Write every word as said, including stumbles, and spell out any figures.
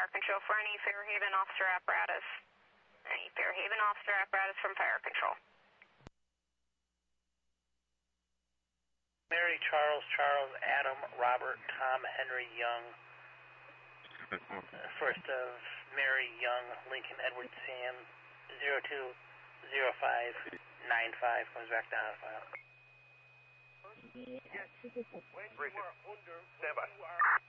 fire control for any Fairhaven officer apparatus. Any Fairhaven officer apparatus from fire control. Mary, Charles, Charles, Adam, Robert, Tom, Henry, Young. Uh, first of Mary, Young, Lincoln, Edward, Sam, zero two zero five nine five comes back down to file. Yes. When you are under, stand by.